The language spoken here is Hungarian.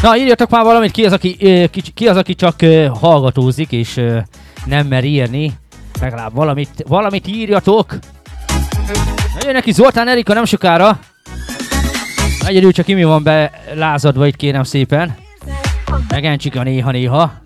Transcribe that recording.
Na, írjatok már valamit, ki az, aki csak hallgatózik, és nem mer írni. Legalább valamit írjatok. Jön neki Zoltán Erika nem sokára. Egyedül csak Imi van belázadva itt, kérem szépen. Megencsik a néha-néha.